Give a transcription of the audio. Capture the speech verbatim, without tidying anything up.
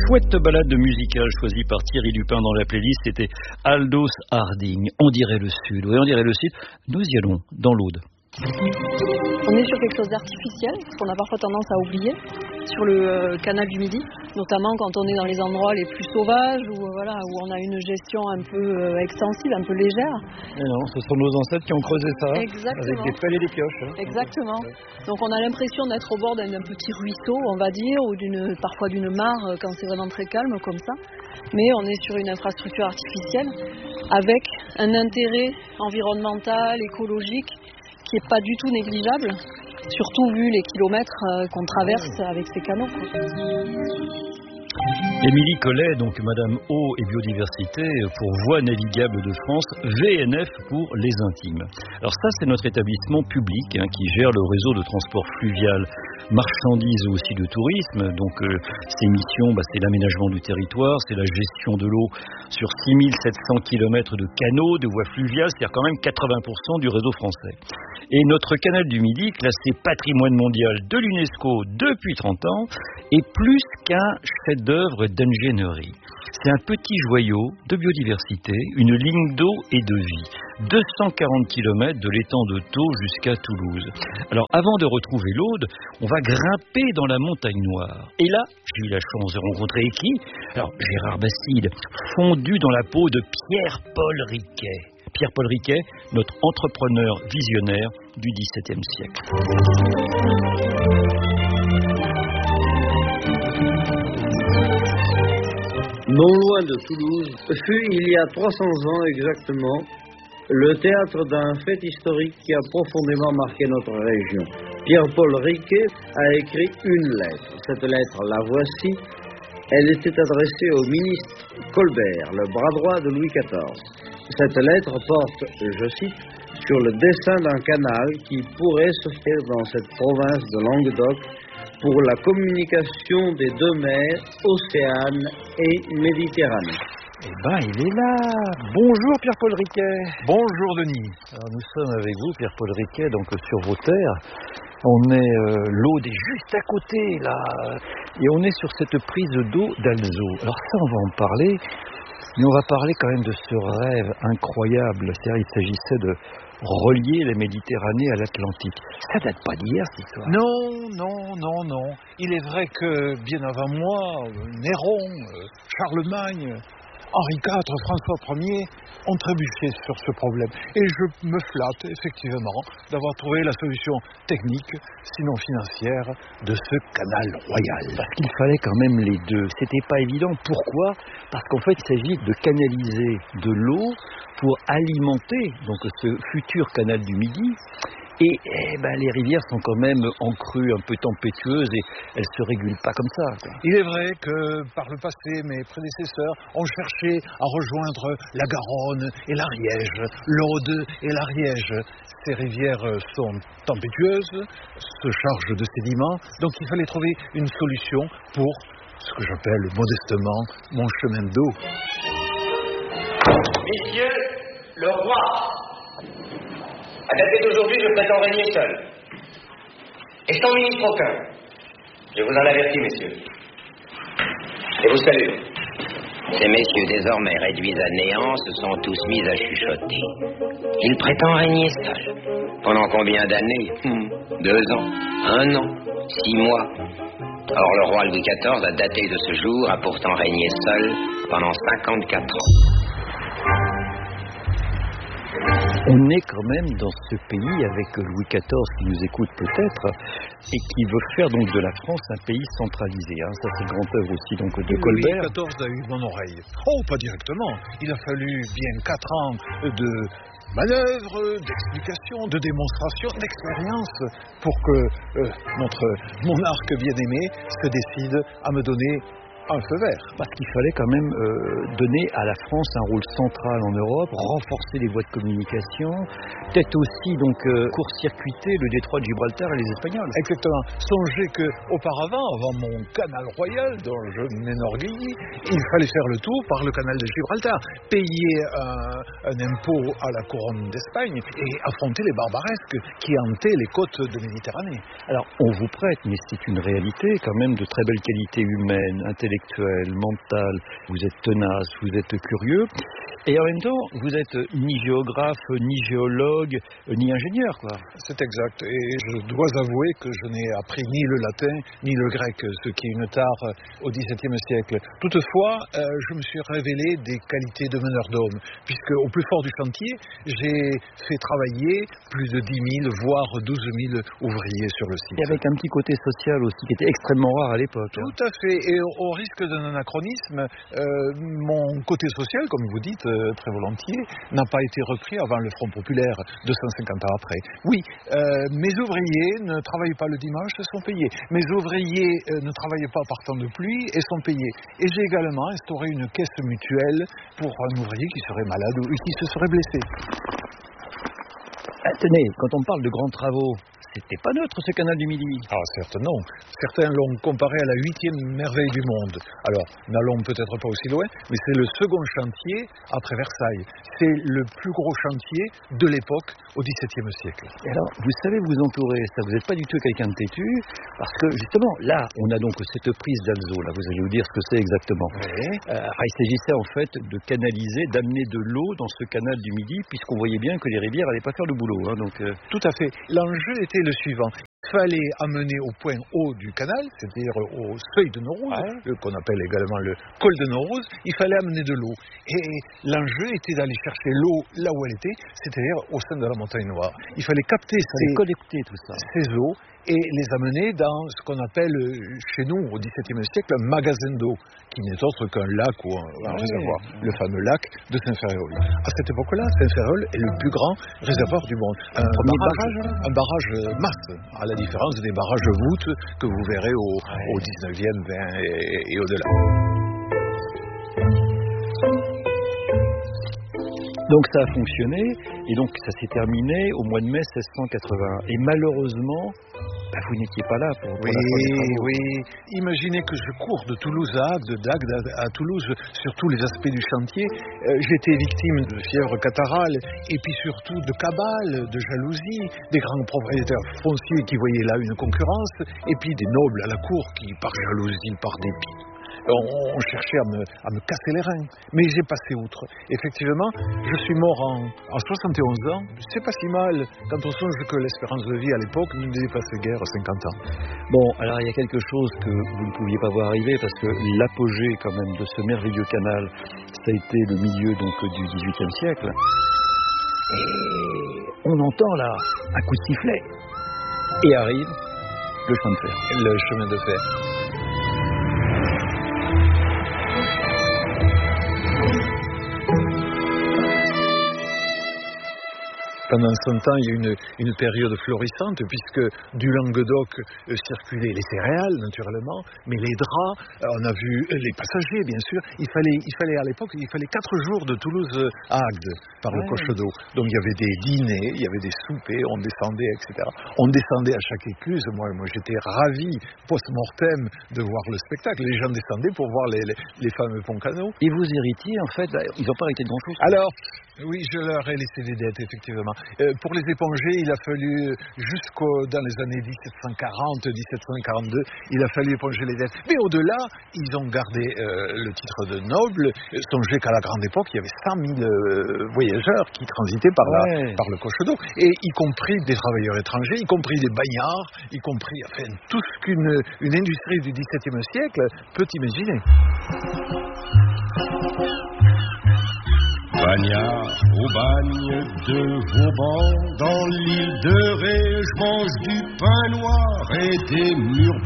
Chouette balade musicale choisie par Thierry Lupin dans la playlist, c'était Aldous Harding. On dirait le Sud, oui, on dirait le Sud. Nous y allons, dans l'Aude. On est sur quelque chose d'artificiel, qu'on a parfois tendance à oublier, sur le euh, canal du Midi, notamment quand on est dans les endroits les plus sauvages, où, euh, voilà, où on a une gestion un peu euh, extensive, un peu légère. Et non, ce sont nos ancêtres qui ont creusé ça, exactement, avec des pelles et des pioches. Hein. Exactement. Donc on a l'impression d'être au bord d'un, d'un petit ruisseau, on va dire, ou d'une, parfois d'une mare, quand c'est vraiment très calme comme ça. Mais on est sur une infrastructure artificielle, avec un intérêt environnemental, écologique, qui n'est pas du tout négligeable, surtout vu les kilomètres euh, qu'on traverse avec ces canaux. Émilie Collet, donc Madame Eau et Biodiversité pour Voies Navigables de France, V N F pour les intimes. Alors ça, c'est notre établissement public hein, qui gère le réseau de transport fluvial, marchandises ou aussi de tourisme. Donc euh, ses missions, bah, c'est l'aménagement du territoire, c'est la gestion de l'eau sur six mille sept cents kilomètres de canaux, de voies fluviales, c'est-à-dire quand même quatre-vingts pour cent du réseau français. Et notre canal du Midi, classé patrimoine mondial de l'UNESCO depuis trente ans, est plus qu'un chef-d'œuvre d'ingénierie. C'est un petit joyau de biodiversité, une ligne d'eau et de vie. deux cent quarante kilomètres de l'étang de Thau jusqu'à Toulouse. Alors avant de retrouver l'Aude, on va grimper dans la montagne noire. Et là, j'ai eu la chance de rencontrer qui ? Alors Gérard Bastide, fondu dans la peau de Pierre-Paul Riquet. Pierre-Paul Riquet, notre entrepreneur visionnaire du dix-septième siècle. Non loin de Toulouse, fut il y a trois cents ans exactement le théâtre d'un fait historique qui a profondément marqué notre région. Pierre-Paul Riquet a écrit une lettre. Cette lettre, la voici. Elle était adressée au ministre Colbert, le bras droit de Louis quatorze. Cette lettre porte, je cite, sur le dessin d'un canal qui pourrait se faire dans cette province de Languedoc pour la communication des deux mers, Océane et Méditerranée. Eh ben, il est là. Bonjour Pierre-Paul Riquet. Bonjour Denis. Alors, nous sommes avec vous, Pierre-Paul Riquet, donc sur vos terres. On est, euh, l'Aude est juste à côté, là. Et on est sur cette prise d'eau d'Alzau. Alors ça, on va en parler. Mais on va parler quand même de ce rêve incroyable. C'est-à-dire, il s'agissait de relier la Méditerranée à l'Atlantique. Ça date pas d'hier, cette histoire. Non, non, non, non. Il est vrai que bien avant moi, Néron, Charlemagne, Henri quatre, François premier ont trébuché sur ce problème. Et je me flatte, effectivement, d'avoir trouvé la solution technique, sinon financière, de ce canal royal. Parce qu'il fallait quand même les deux. C'était pas évident. Pourquoi ? Parce qu'en fait, il s'agit de canaliser de l'eau pour alimenter donc ce futur canal du Midi. Et eh ben, les rivières sont quand même en crue, un peu tempétueuses, et elles ne se régulent pas comme ça, quoi. Il est vrai que par le passé, mes prédécesseurs ont cherché à rejoindre la Garonne et l'Ariège, l'Aude et l'Ariège. Ces rivières sont tempétueuses, se chargent de sédiments, donc il fallait trouver une solution pour ce que j'appelle modestement mon chemin d'eau. Messieurs, le roi, à dater d'aujourd'hui, je prétends régner seul. Et sans ministre aucun. Je vous en avertis, messieurs. Et vous salue. Ces messieurs, désormais réduits à néant, se sont tous mis à chuchoter. Il prétend régner seul. Pendant combien d'années ? hmm, Deux ans, un an, six mois. Or, le roi Louis quatorze, à dater de ce jour, a pourtant régné seul pendant cinquante-quatre ans. On est quand même dans ce pays avec Louis quatorze qui nous écoute peut-être et qui veut faire donc de la France un pays centralisé. Hein. Ça, c'est le grand œuvre aussi donc de Colbert. Louis quatorze a eu mon oreille. Oh, pas directement. Il a fallu bien quatre ans de manœuvres, d'explications, de démonstrations, d'expérience pour que euh, notre monarque bien-aimé se décide à me donner un feu vert. Parce qu'il fallait quand même euh, donner à la France un rôle central en Europe, renforcer les voies de communication, peut-être aussi donc euh, court-circuiter le détroit de Gibraltar et les Espagnols. Exactement. Songez que auparavant, avant mon canal royal dont je m'énorgueillis, il fallait faire le tour par le canal de Gibraltar, payer un, un impôt à la couronne d'Espagne et affronter les barbaresques qui hantaient les côtes de Méditerranée. Alors, on vous prête, mais c'est une réalité quand même de très belle qualité humaine, intellectuelle, intellectuel, mental, vous êtes tenace, vous êtes curieux. Et en même temps, vous êtes ni géographe, ni géologue, ni ingénieur, quoi. C'est exact. Et je dois avouer que je n'ai appris ni le latin, ni le grec, ce qui est une tare au dix-septième siècle. Toutefois, euh, je me suis révélé des qualités de meneur d'homme, puisque au plus fort du chantier, j'ai fait travailler plus de dix mille, voire douze mille ouvriers sur le site. Et avec un petit côté social aussi, qui était extrêmement rare à l'époque. Tout à fait. Et au risque d'un anachronisme, euh, mon côté social, comme vous dites, très volontiers, n'a pas été repris avant le Front populaire deux cent cinquante ans après. Oui, euh, mes ouvriers ne travaillent pas le dimanche et sont payés. Mes ouvriers euh, ne travaillent pas par temps de pluie et sont payés. Et j'ai également instauré une caisse mutuelle pour un ouvrier qui serait malade ou qui se serait blessé. Ah, tenez, quand on parle de grands travaux, c'était pas neutre ce canal du Midi. Ah, certes non. Certains l'ont comparé à la huitième merveille du monde. Alors, n'allons peut-être pas aussi loin, mais c'est le second chantier après Versailles. C'est le plus gros chantier de l'époque au dix-septième siècle. Et alors, vous savez vous entourer, ça, vous n'êtes pas du tout quelqu'un de têtu, parce que justement, là, on a donc cette prise d'Alzot, là, vous allez vous dire ce que c'est exactement. Oui. Euh, il s'agissait en fait de canaliser, d'amener de l'eau dans ce canal du Midi, puisqu'on voyait bien que les rivières n'allaient pas faire le boulot. Hein, donc, euh... Tout à fait. L'enjeu était le suivant. Il fallait amener au point haut du canal, c'est-à-dire au seuil de Naurouz, ouais. qu'on appelle également le col de Naurouz, il fallait amener de l'eau. Et l'enjeu était d'aller chercher l'eau là où elle était, c'est-à-dire au sein de la montagne noire. Il fallait capter ces, collecter tout ça. ces eaux et les amener dans ce qu'on appelle chez nous au dix-septième siècle un magasin d'eau, qui n'est autre qu'un lac ou un, un ouais. réservoir, le fameux lac de Saint-Ferréol. À cette époque-là, Saint-Ferréol est le plus grand réservoir du monde. Un barrage, barrage, un barrage masse, à la différence des barrages voûtes que vous verrez au, ouais. au dix-neuvième, vingt et, et au-delà. Donc ça a fonctionné, et donc ça s'est terminé au mois de mai seize cent quatre-vingt-un. Et malheureusement, bah vous n'étiez pas là pour, pour oui, la fin des travaux. Oui, imaginez que je cours de Toulouse à Agde, d'Agde à, à Toulouse, sur tous les aspects du chantier. Euh, J'étais victime de fièvre catarrhale, et puis surtout de cabales, de jalousie, des grands propriétaires fonciers qui voyaient là une concurrence, et puis des nobles à la cour qui, par jalousie, par dépit, On, on cherchait à me, à me casser les reins. Mais j'ai passé outre. Effectivement, je suis mort en, en soixante et onze ans. C'est pas si mal quand on songe que l'espérance de vie à l'époque ne dépassait guère cinquante ans. Bon, alors il y a quelque chose que vous ne pouviez pas voir arriver, parce que l'apogée quand même de ce merveilleux canal, ça a été le milieu donc du dix-huitième siècle. Et on entend là un coup de sifflet. Et arrive le chemin de fer. Le chemin de fer. Pendant ce temps, il y a une, une période florissante, puisque du Languedoc euh, circulaient les céréales, naturellement, mais les draps, euh, on a vu euh, les passagers, bien sûr. Il fallait, il fallait à l'époque, il fallait quatre jours de Toulouse à Agde, par ouais. le Cochedeau. Donc il y avait des dîners, il y avait des soupers, on descendait, et cetera. On descendait à chaque écluse. Moi, moi j'étais ravi, post-mortem, de voir le spectacle. Les gens descendaient pour voir les, les, les fameux ponts-canaux. Et vous héritiez, en fait, ils n'ont pas hérité de grand-chose. Alors, oui, je leur ai laissé des dettes, effectivement. Euh, pour les éponger, il a fallu, jusqu'au dans les années dix-sept cent quarante, dix-sept cent quarante-deux, il a fallu éponger les dettes. Mais au-delà, ils ont gardé euh, le titre de noble. Songez qu'à la grande époque, il y avait cent mille euh, voyageurs qui transitaient par, ouais. la, par le Cochedeau, et y compris des travailleurs étrangers, y compris des bagnards, y compris enfin, tout ce qu'une une industrie du dix-septième siècle peut imaginer. Bagnard au bagne de Vauban, dans l'île de Ré, je mange du pain noir et des murs